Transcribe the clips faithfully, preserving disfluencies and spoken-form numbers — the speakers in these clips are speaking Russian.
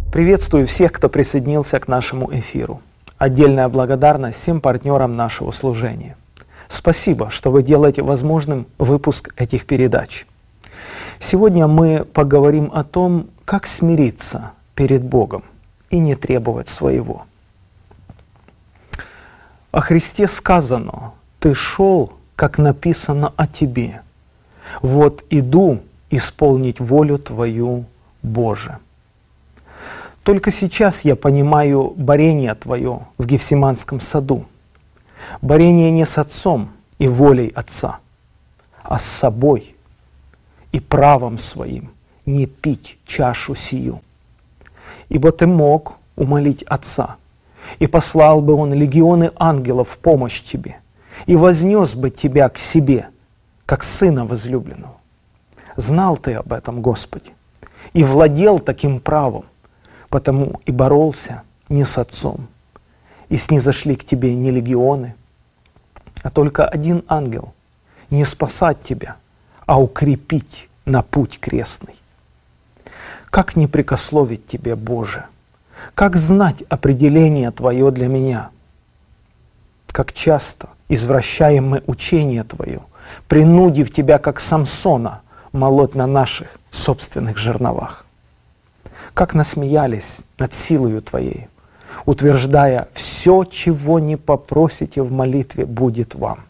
Приветствую всех, кто присоединился к нашему эфиру. Отдельная благодарность всем партнерам нашего служения. Спасибо, что вы делаете возможным выпуск этих передач. Сегодня мы поговорим о том, как смириться перед Богом и не требовать своего. О Христе сказано: «Ты шел, как написано о тебе. Вот иду исполнить волю Твою, Боже». Только сейчас я понимаю борение Твое в Гефсиманском саду. Борение не с Отцом и волей Отца, а с собой и правом своим не пить чашу сию. Ибо Ты мог умолить Отца, и послал бы Он легионы ангелов в помощь Тебе, и вознес бы Тебя к себе, как Сына возлюбленного. Знал Ты об этом, Господи, и владел таким правом, потому и боролся не с Отцом, и снизошли к Тебе не легионы, а только один ангел, не спасать Тебя, а укрепить на путь крестный. Как не прекословить Тебе, Боже? Как знать определение Твое для меня? Как часто извращаем мы учение Твое, принудив Тебя, как Самсона, молоть на наших собственных жерновах. Как насмеялись над силою Твоей, утверждая: «Все, чего не попросите в молитве, будет вам».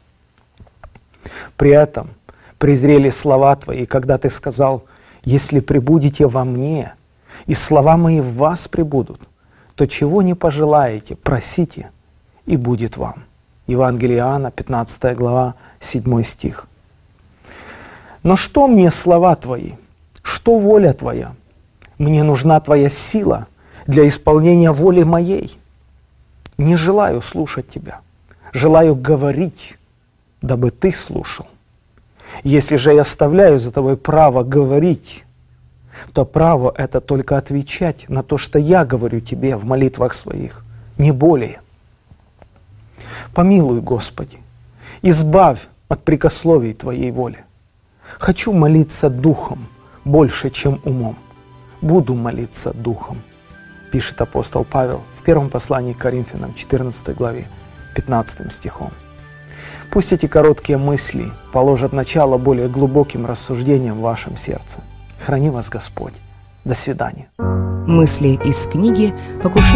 При этом презрели слова Твои, когда Ты сказал: «Если пребудете во мне, и слова мои в вас пребудут, то чего не пожелаете, просите, и будет вам». Евангелие Иоанна, пятнадцатая глава, седьмой стих. Но что мне слова Твои? Что воля Твоя? Мне нужна Твоя сила для исполнения воли моей. Не желаю слушать Тебя, желаю говорить, дабы Ты слушал. Если же я оставляю за Тобой право говорить, то право это только отвечать на то, что я говорю Тебе в молитвах своих, не более. Помилуй, Господи, избавь от прекословий Твоей воли. Хочу молиться духом больше, чем умом. Буду молиться духом, пишет апостол Павел в первом послании к Коринфянам, четырнадцатой главе, пятнадцатым стихом. Пусть эти короткие мысли положат начало более глубоким рассуждениям в вашем сердце. Храни вас Господь. До свидания. Мысли из книги «Покушение